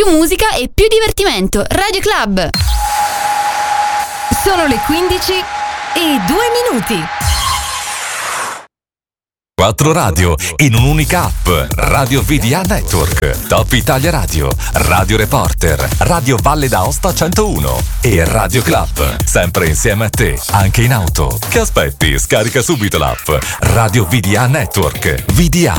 Più musica e più divertimento. Radio Club. Sono le 15 e 2 minuti. 4 radio in un'unica app. Radio VDA Network, Top Italia Radio, Radio Reporter, Radio Valle d'Aosta 101 e Radio Club. Sempre insieme a te, anche in auto. Che aspetti? Scarica subito l'app Radio VDA Network. VDA.